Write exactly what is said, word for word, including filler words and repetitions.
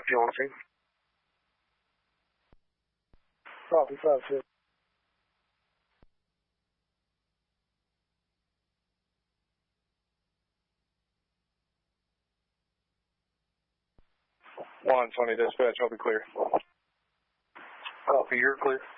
you on scene. Copy, five six. one twenty dispatch, I'll be clear. Copy, you're clear.